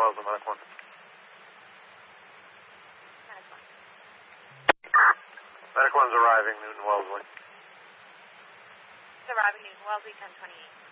Wellesley, Medic 1. Medic 1's arriving, Newton Wellesley. It's arriving, Newton Wellesley, 1028.